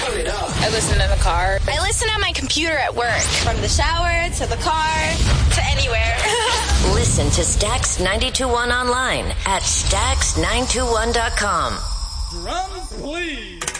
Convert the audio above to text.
Turn it up. I listen in the car. I listen on my computer at work. From the shower to the car to anywhere. Listen to Stax 92.1 online at Stax921.com. Drums, please.